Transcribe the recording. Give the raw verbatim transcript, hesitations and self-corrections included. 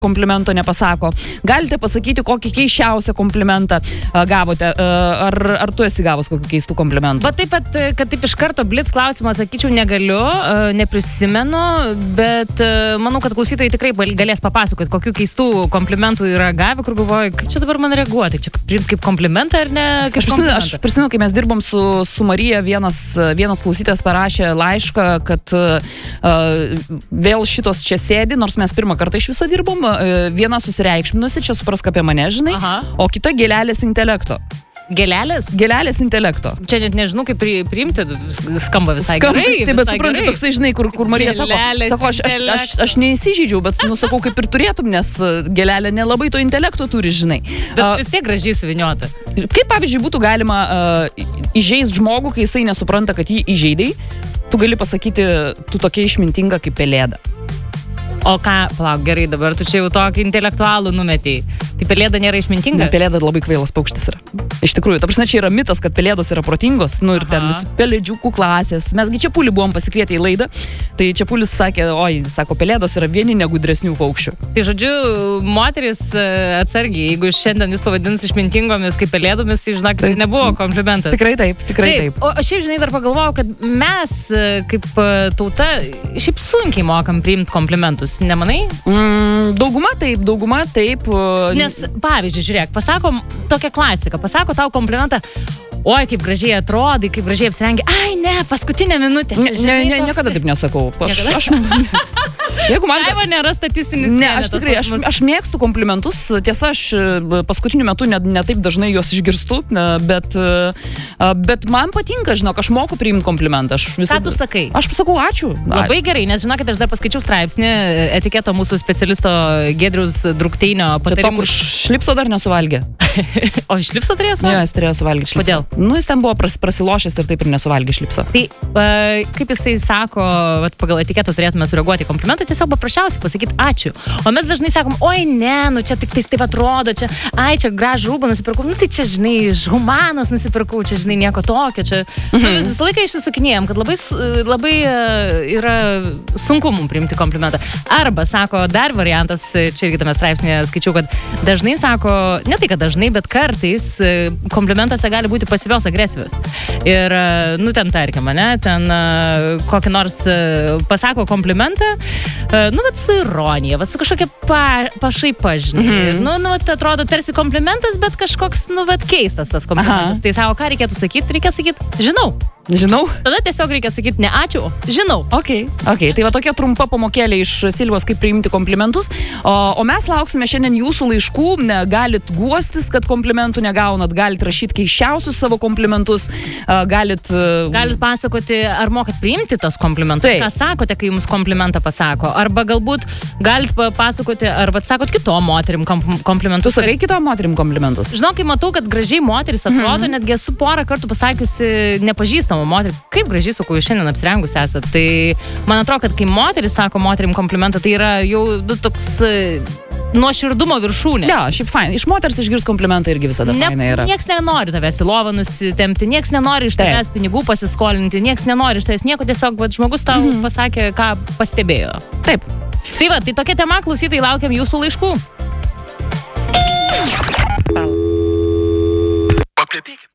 komplimento nepasako. Galite pasakyti, kokį keisčiausią komplimentą uh, gavote. Uh, ar, ar tu esi gavus kokį keistų komplimentų? Va taip pat, kad taip iš karto blitz klausimą sakyčiau negaliu, uh, neprisimenu, bet uh, manau, kad klausytojai tikrai galės papasakoti, kokių keistų komplimentų yra gavę, kur galvoju, kaip čia dabar man reaguoti, čia priimti kaip komplimentą ar ne? Aš prisimenu, aš prisimenu, kai mes dirbom su, su Marija, vienas, vienas klausytojas parašė laišką, kad uh, vėl šitos čia sėdi, nors mes pirmą kartą iš viso dirbom, viena susireikšminusi, čia suprask apie mane, žinai, Aha. o kita gėlelės intelekto. Gėlelės? Gėlelės intelekto. Čia net nežinau, kaip priimti, skamba visai skamba, gerai. Taip, bet suprantu, toksai, žinai, kur, kur Marija sako, sako aš, aš, aš, aš neįsižydžiau, bet, nu, sakau, kaip ir turėtum, nes gėlelė nelabai to intelekto turi, žinai. Bet uh, vis tiek gražiai suviniota. Kaip, pavyzdžiui, būtų galima uh, įžeist žmogų, kai jisai nesupranta, kad jį įžeidai, tu gali pasakyti, tu tokia išmintinga kaip pelėda. O ką, palauk, gerai, dabar tu čia jau tokį intelektualų numetėjai. Tai pelėda nėra išmintinga? Ne, pelėda labai kvailas paukštis yra. Iš tikrųjų, ta prasme, čia yra mitas, kad pelėdos yra protingos, nu ir Aha. ten vis pelėdžiukų klasės. Mesgi Čepulį buvom pasikvietę į laidą, tai Čepulis sakė, oi, sako, pelėdos yra vieni negudresnių paukščių. Tai žodžiu, moteris atsargiai, jeigu šiandien jūs pavadins išmintingomis kaip pelėdomis, tai žinok, tai nebuvo komplimentas. Tikrai taip, tikrai taip. taip. O aš šiaip, žinai, dar pagalvojau, kad mes kaip tauta šiaip sunkiai mokam priimti komplimentus. Nemanai? Mm, dauguma taip, dauguma taip. Nes, pavyzdžiui, žiūrėk, pasakom tokią klasiką, pasako tau komplimentą, oi, kaip gražiai atrodai, kaip gražiai apsirengi, ai, ne, paskutinę minutę. Ne, ne, ne, niekada taip nesakau. Aš, aš, jeigu man... Skaiva nėra statistinis ne, aš tikrai, aš, aš mėgstu komplimentus, tiesa, aš paskutiniu metu ne, ne taip dažnai juos išgirstu, bet, bet man patinka, žinok, aš moku priimti komplimentą. Aš visą... Ką tu sakai? Aš pasakau, ačiū. Labai gerai, nes žinokit, aš dar paskaičiau straipsnį etiketo mūsų specialisto Giedriaus Drukteinio patarimų. Kur šlipso dar nesuvalgė. O šlipso turėjo suvalgyti? Ne, jis turėjo suvalgyti šlipso. Kodėl? Nu, jis ten buvo pras, prasilošęs ir taip ir nesuvalgė šlipso. Tai uh, kaip jisai sako, vat, pagal etiketą turėtume sureaguoti komplimentą, tiesiog paprasčiausiai pasakyti ačiū. O mes dažnai sakom, oi ne, nu čia tik tais taip atrodo, čia, ai, čia gražų rūbą nusipirkau, nu tai čia, žinai, iš humanos nusipirkau, čia, žinai, nieko tokio, čia. Mhm. Nu, visą laiką išsisukinėjom, kad labai, labai uh, yra sunku mums priimti komplimentą. Arba, sako, dar variantas, čia irgi tame straipsnėje skaičiau, kad dažnai sako, ne tai, kad dažnai, bet kartais komplimentuose gali būti pasyvios agresijos. Ir, nu, ten tarkim, ne, ten kokį nors pasako komplimentą, nu, bet su ironija, va, su kažkokia pa, pašaipa, žinai. Mm-hmm. Nu, nu, tai atrodo tarsi komplimentas, bet kažkoks, nu, bet keistas tas komplimentas. Aha. Tai sako, ką reikėtų sakyti? Reikia sakyti, žinau. Žinau. Tada tiesiog reikia sakyti, ne ačiū, žinau. Ok, ok. Tai va tokia trumpa pamokėlė iš Silvos, kaip priimti komplimentus. O, o mes lauksime šiandien jūsų laiškų. Galit guostis, kad komplimentų negaunat, galit rašyti keiščiausius savo komplimentus, galit... Galit pasakoti, ar mokat priimti tos komplimentus. Tai. Ką sakote, kai jums komplimentą pasako. Arba galbūt galit pasakoti, ar sakot kitom moterim komplimentus. Tu sakai kitom moterim komplimentus? Žinau, kai matau, kad gražiai moteris atrodo, mm-hmm. netgi esu porą kartų pasakiusi nepažįstamą moterį, kaip gražiai sakau, jūs šiandien apsirengus esat. Tai man atrodo, kad kai moteris sako moterim komplimentą, tai yra jau du toks nuoširdumo viršūnė. Ja, šiaip fain. Iš moters išgirs komplimentą irgi visada ne, faina yra. Nieks nenori tavęs į lovą nusitempti, nieks nenori iš tavęs Taip. pinigų pasiskolinti, nieks nenori iš tavęs nieko, tiesiog vat, žmogus tau mm-hmm. pasakė, ką pastebėjo. Taip. Tai va, tai tokia tema, klausytojai, laukiam jūsų laiškų. Paplepėkime.